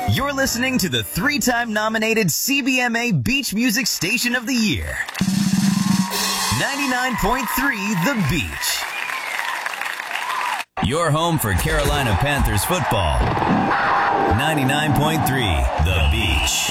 You're listening to the 3-time nominated CBMA Beach Music Station of the Year. 99.3 The Beach. Your home for Carolina Panthers football. 99.3 The Beach.